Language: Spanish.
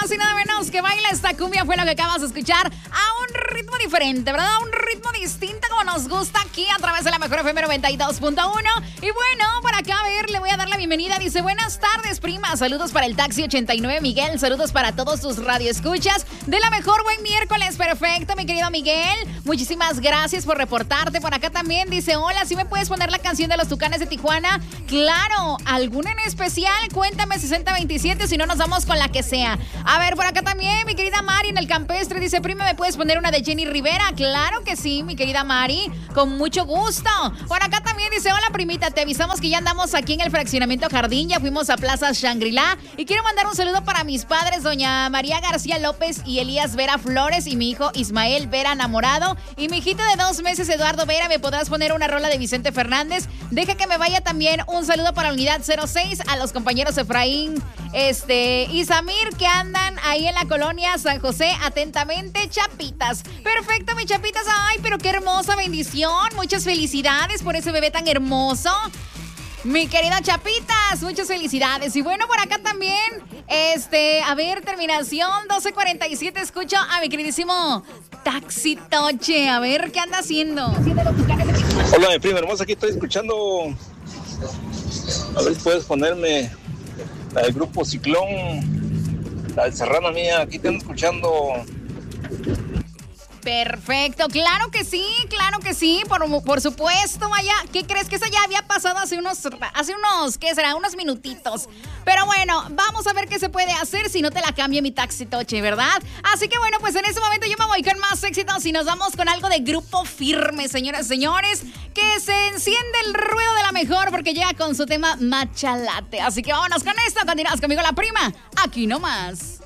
más y nada menos que Baila esta cumbia fue lo que acabas de escuchar a un ritmo diferente, ¿verdad? A un ritmo distinto como nos gusta aquí a través de la Mejor FM 92.1. Y bueno, por acá, a ver, le voy a dar la bienvenida. Dice, buenas tardes, prima. Saludos para el Taxi 89, Miguel. Saludos para todos tus radioescuchas de la Mejor. Buen miércoles, perfecto, mi querido Miguel. Muchísimas gracias por reportarte. Por acá también dice, hola, ¿sí me puedes poner la canción de los Tucanes de Tijuana? Claro, ¿alguna en especial? Cuéntame 6027, si no nos vamos con la que sea. A ver, por acá también, mi querida Mari en el Campestre dice, prima, ¿me puedes poner una de Jenny Rivera? Claro que sí, mi querida Mari, con mucho gusto. Por acá también dice, hola, primita, te avisamos que ya andamos aquí en el fraccionamiento Jardín, ya fuimos a Plaza Shangri-La y quiero mandar un saludo para mis padres, doña María García López y Elías Vera Flores, y mi hijo Ismael Vera Namorado, y mi hijito de 2 meses, Eduardo Vera. ¿Me podrás poner una rola de Vicente Fernández? Deja que me vaya también un saludo para la unidad 06, a los compañeros Efraín y Samir, que andan ahí en la colonia San José. Atentamente, Chapitas. Perfecto, mi Chapitas. Ay, pero qué hermosa bendición. Muchas felicidades por ese bebé tan hermoso. Mi querida Chapitas, muchas felicidades. Y bueno, por acá también, a ver, terminación 1247. Escucho a mi queridísimo Taxi Toche. A ver, ¿qué anda haciendo? Hola, mi prima hermosa, aquí estoy escuchando. A ver si puedes ponerme la del grupo Ciclón, la del Serrano mía, aquí te ando escuchando. Perfecto, claro que sí, por supuesto, vaya. ¿Qué crees? Que esa ya había pasado hace unos, ¿qué será? Unos minutitos. Pero bueno, vamos a ver qué se puede hacer si no te la cambie mi Taxi Toche, ¿verdad? Así que bueno, pues en este momento yo me voy con más éxitos y nos vamos con algo de Grupo Firme, señoras y señores, que se enciende el ruido de la Mejor porque llega con su tema Machalate. Así que vámonos con esto, continúas conmigo la prima, aquí nomás.